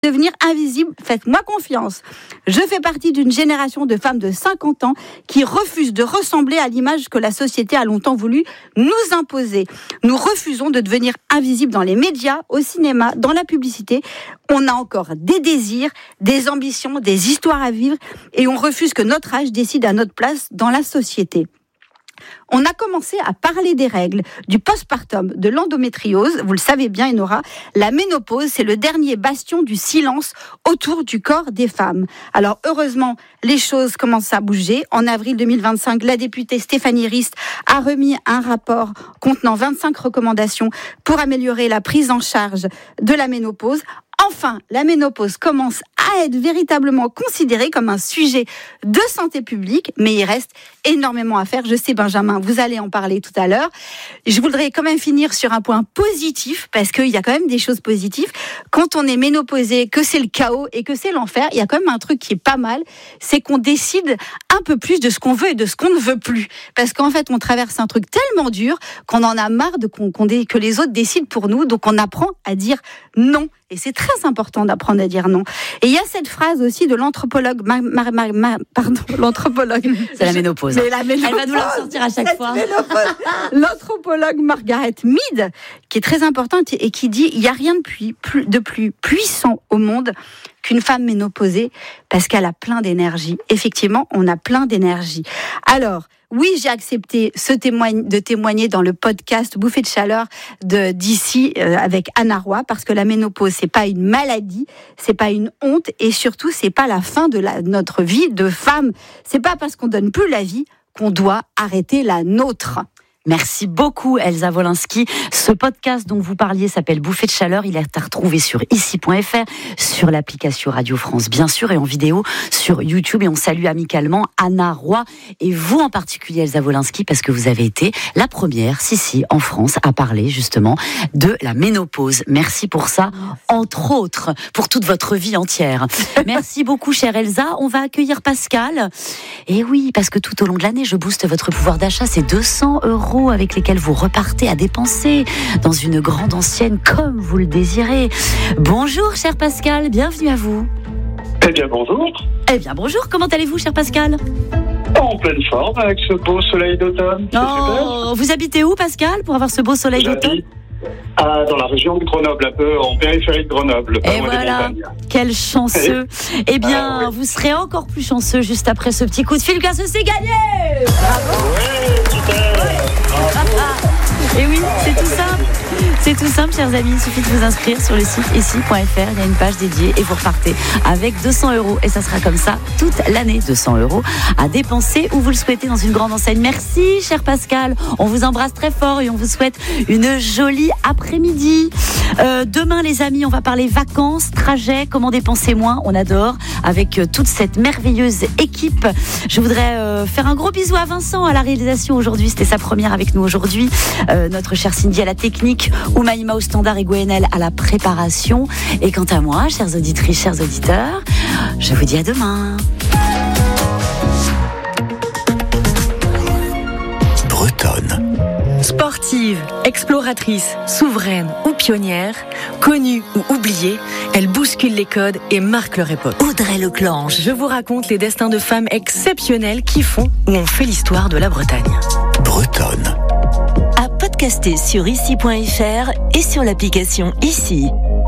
devenir invisible, faites-moi confiance. Je fais partie d'une génération de femmes de 50 ans qui refusent de ressembler à l'image que la société a longtemps voulu nous imposer. Nous refusons de devenir invisibles dans les médias, au cinéma, dans la publicité. On a encore des désirs, des ambitions, des histoires à vivre et on refuse que notre âge décide à notre place dans la société. On a commencé à parler des règles, du postpartum, de l'endométriose. Vous le savez bien, Enora, la ménopause, c'est le dernier bastion du silence autour du corps des femmes. Alors, heureusement, les choses commencent à bouger. En avril 2025, la députée Stéphanie Rist a remis un rapport contenant 25 recommandations pour améliorer la prise en charge de la ménopause. Enfin, la ménopause commence à être véritablement considérée comme un sujet de santé publique, mais il reste énormément à faire. Je sais, Benjamin, vous allez en parler tout à l'heure. Je voudrais quand même finir sur un point positif, parce qu'il y a quand même des choses positives. Quand on est ménopausé, que c'est le chaos et que c'est l'enfer, il y a quand même un truc qui est pas mal, c'est qu'on décide un peu plus de ce qu'on veut et de ce qu'on ne veut plus. Parce qu'en fait, on traverse un truc tellement dur qu'on en a marre que les autres décident pour nous, donc on apprend à dire non. Et c'est très important d'apprendre à dire non. Et il y a cette phrase aussi de l'anthropologue, l'anthropologue. C'est la ménopause. Elle va nous la ressortir à chaque fois. L'anthropologue Margaret Mead, qui est très importante et qui dit il n'y a rien de plus puissant au monde qu'une femme ménopausée parce qu'elle a plein d'énergie. Effectivement, on a plein d'énergie. Alors, oui, j'ai accepté de témoigner dans le podcast Bouffée de chaleur d'ici avec Anna Roy, parce que la ménopause, c'est pas une maladie, c'est pas une honte, et surtout, c'est pas la fin de notre vie de femme. C'est pas parce qu'on donne plus la vie qu'on doit arrêter la nôtre. Merci beaucoup Elsa Wolinski. Ce podcast dont vous parliez s'appelle Bouffée de chaleur. Il est à retrouver sur ici.fr, sur l'application Radio France bien sûr, et en vidéo sur YouTube. Et on salue amicalement Anna Roy et vous en particulier Elsa Wolinski, parce que vous avez été la première en France à parler justement de la ménopause. Merci pour ça, entre autres, pour toute votre vie entière. Merci beaucoup chère Elsa. On va accueillir Pascal. Et oui, parce que tout au long de l'année, je booste votre pouvoir d'achat. C'est 200 € avec lesquels vous repartez à dépenser dans une grande ancienne comme vous le désirez. Bonjour cher Pascal, bienvenue à vous. Eh bien bonjour. Eh bien bonjour, comment allez-vous cher Pascal ? En pleine forme avec ce beau soleil d'automne. C'est super. Vous habitez où Pascal pour avoir ce beau soleil d'automne ? Dans la région de Grenoble, un peu en périphérie de Grenoble. Et voilà, quel chanceux. Eh bien, vous serez encore plus chanceux juste après ce petit coup de fil, car c'est gagné. Bravo. Ouais, super. Et oui, c'est tout simple. C'est tout simple, chers amis. Il suffit de vous inscrire sur le site ici.fr. Il y a une page dédiée et vous repartez avec 200 €. Et ça sera comme ça toute l'année. 200 € à dépenser où vous le souhaitez dans une grande enseigne. Merci, cher Pascal. On vous embrasse très fort et on vous souhaite une jolie après-midi. Demain, les amis, on va parler vacances, trajets, comment dépenser moins. On adore avec toute cette merveilleuse équipe. Je voudrais faire un gros bisou à Vincent à la réalisation aujourd'hui. C'était sa première avec nous aujourd'hui. Notre chère Cindy à la technique, Oumaïma au standard et Gwenel à la préparation. Et quant à moi, chères auditrices, chers auditeurs, je vous dis à demain. Bretonne. Sportive, exploratrice, souveraine ou pionnière, connue ou oubliée, elle bouscule les codes et marque leur époque. Audrey Leclanche. Je vous raconte les destins de femmes exceptionnelles qui font ou ont fait l'histoire de la Bretagne. Bretonne. À podcaster sur ici.fr et sur l'application Ici.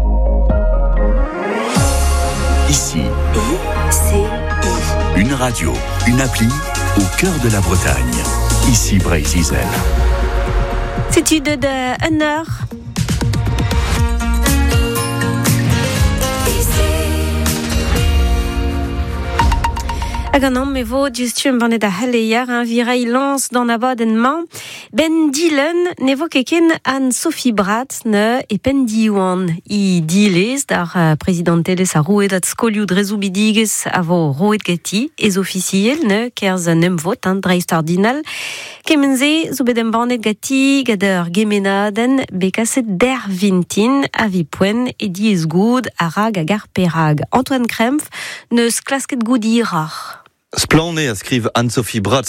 Ici. I-C-I. Une radio, une appli au cœur de la Bretagne. Ici Bray-Zizel. C'est étude de 1 heure. Aganom me vo gestion banne da halleyer un virei lance dans abonnement. Ben Dylan ne vo keken an Sophie Brat ne e pen diwan I diles dar presidentele sa roue dat skolioù drezubidiges avo roet gati ez officiel ne kerz nem vot an dreistardinal kemenze zo bedem bannet gati gader gemenaden bekaset der vintin a vipwen e diez goud a rag a gar perag. Antoine Krempf neus klasket goud irach. Splané a skriv Anne-Sophie Bratz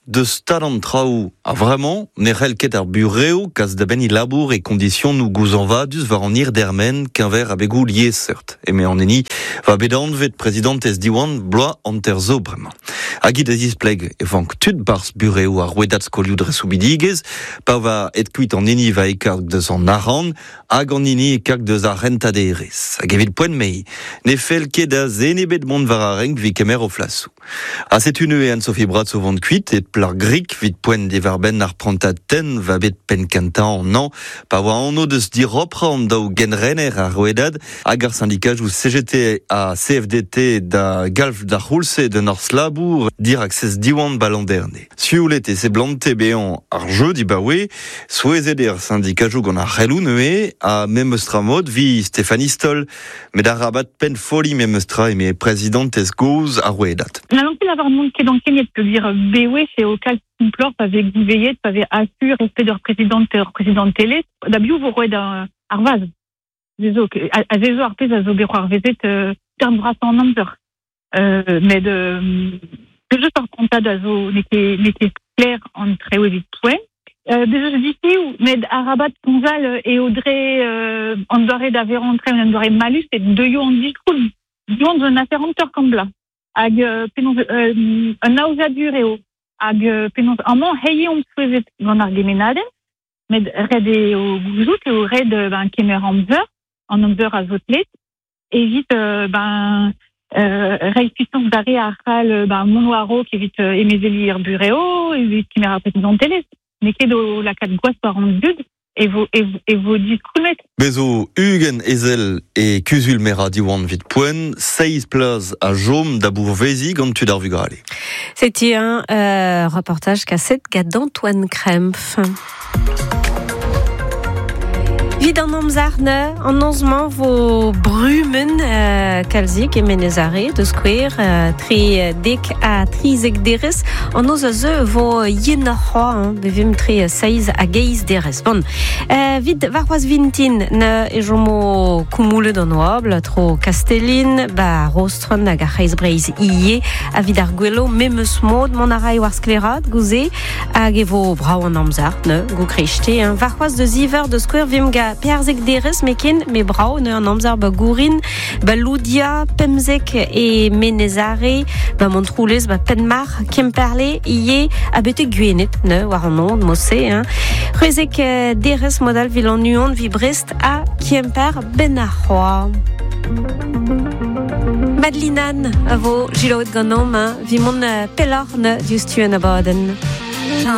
de stadant traou. Vraiment, nerel ket ar bureau, kas da ben i labour et conditions nous gouzan va, dus var an ir dermen, qu'un verre a begou lié, certes. Et mais en eni, va bedan vet président es diwan, bloa anterzo bremañ. Hagi da zispleg, e vank tud bars bureau a rouedat skolioù dre soubidigez, pa va et kuit an eni va e kag deus an aran, hag an eni e kag deus a renta de erez. Hag evit poen mei, ne fel ket da zenebet mont var a renk vi kemer o flasou. A set une e Anne-Sophie Bratz o vant kuit, et plar grik vit poen de varben ar prantad ten va bet pen kanta an an, pa oa anno deus diropra an daou genrenner a rouedad, hag ar syndikaj ou CGT a CFDT da galf da roulse de North Labour, dir access diwan balanderne. Sioulet e se blante bean ar jeu di bawe, souezet ar syndikajou gant ar relou neue, a memestra mod vi Stéphanie Stoll, med ar rabat pen foli memestra e me présidentez gouz a rouedat. La langue d'avoir monde qui est dans le Kenya, peut dire BW, c'est au calme complore, avec Guveillet, avec Assur, respect de représidente télé. D'abord, vous rouez d'un arvaz. Zezo arpez à zobero arvezet, termbras en nombre. Mais juste en compte d'azo, n'était clair entre eux et toi. Déjà, je dis où, mais Arabat, Gonzal et Audrey, on doit d'avoir rentré, on doit malus, et deux yo en discours. Deux on doit faire un tour comme là. Hag un nauza dureo hag amant heye on souezet gant ar gemenadenn med red eo gouzout eo red kemer amzer an amzer a zotlet evit rei puissance d'are ar ral monoaro evit emezeli ar bureo evit kemer ar président télé mais ket o lakat goaz war an dud et vos discoumet. Bezo Hugen Ezel et Kuzul Mera diwan vit poen, 16 places à Jaume d'Abourvézi gant tud ar vugrale. C'était un reportage cassette d'Antoine Krempf. Vid an amzarne, an onzman vo brumen kalzik e menezare de skwer tri dek a trizek deres an oz a zeu vo yen a c'hoa bevim tri saiz a geiz deres. Bon, vid varroaz vintin ne e jomo koumoulet an oabl tro Castellin, rostron hag a c'haiz breiz ie a vid ar gwelo memeus mod mon a rai war sklerat gouze hag e vo brao an amzarne go krechte. Varroaz de ziver de skwer vim ga Pierzek deres meken me brao ne an amzar gourin loudia pemzek e menezare montroulez penmar kemperle ie a bete guenet ne war an on mosse rezek deres modal vilan nuon vi Brest a kemper ben a c'hoa. Madelinan a vo jiloet ganom vi mon pelorne du stuen a baden.